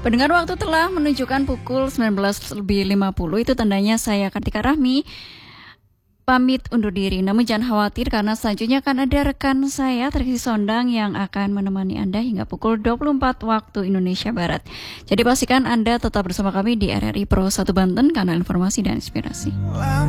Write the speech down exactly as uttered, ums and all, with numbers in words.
Pendengar, waktu telah menunjukkan pukul sembilan belas lebih lima puluh. Itu tandanya saya Kartika Rahmi pamit undur diri. Namun jangan khawatir karena selanjutnya akan ada rekan saya Triksi Sondang yang akan menemani Anda hingga pukul dua puluh empat waktu Indonesia Barat. Jadi pastikan Anda tetap bersama kami di R R I Pro satu Banten, kanal informasi dan inspirasi.